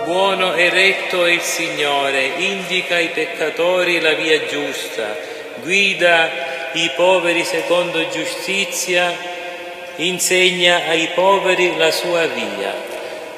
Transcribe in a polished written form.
Buono e retto è il Signore, indica ai peccatori la via giusta, guida i poveri secondo giustizia, insegna ai poveri la sua via.